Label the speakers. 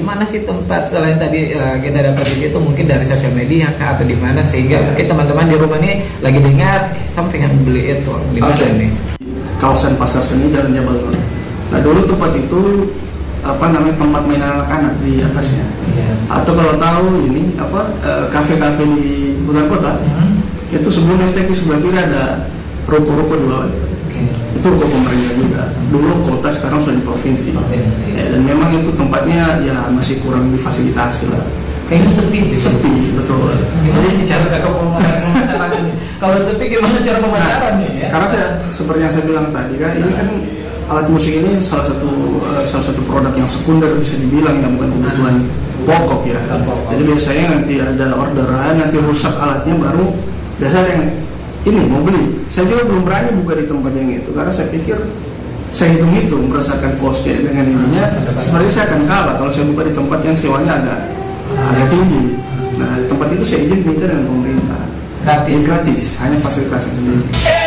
Speaker 1: mana sih tempat selain tadi kita dapat itu mungkin dari sosial media kah, atau di mana sehingga mungkin teman-teman di rumah ini lagi dengar saya pengen beli itu di mana nih?
Speaker 2: Kawasan Pasar Seni dan Jabal Nur. Nah dulu tempat itu tempat mainan anak-anak di atasnya. Atau kalau tahu ini kafe-kafe di hutan kota, itu sebelum STK sebelah kiri ada ruko-ruko di bawah. Itu ruko pemerintah juga. Dulu kota, sekarang sudah di provinsi. Dan memang itu tempatnya ya masih kurang difasilitasi lah.
Speaker 1: Kayaknya sepi.
Speaker 2: Sepi, betul.
Speaker 1: Jadi bicara kakak pemasaran ini. Kalau sepi gimana cara pemasaran nih ya?
Speaker 2: Karena seperti yang saya bilang tadi kan, ini kan alat musik ini salah satu produk yang sekunder bisa dibilang, yang bukan kebutuhan pokok ya. Jadi biasanya nanti ada orderan, nanti rusak alatnya baru biasanya yang ini mau beli. Saya juga belum berani buka di tempat yang itu karena saya pikir saya hitung merasakan kosnya dengan ininya. Sebenarnya saya akan kalah kalau saya buka di tempat yang sewanya agak tinggi. Nah tempat itu saya izin minta dengan pemerintah gratis, hanya fasilitasnya sendiri.